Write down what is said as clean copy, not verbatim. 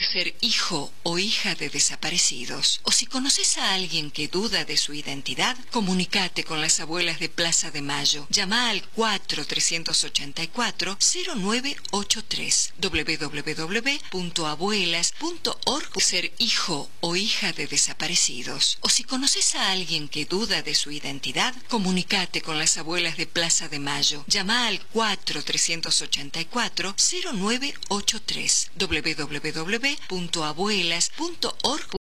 ser hijo o hija de desaparecidos. O si conoces a alguien que duda de su identidad, comunícate con las abuelas de Plaza de Mayo. Llama al 4-384-0983 www.abuelas.org. Ser hijo o hija de desaparecidos. O si conoces a alguien que duda de su identidad, comunícate con las abuelas de Plaza de Mayo. Llama al 4-384-0983 www.abuelas.org.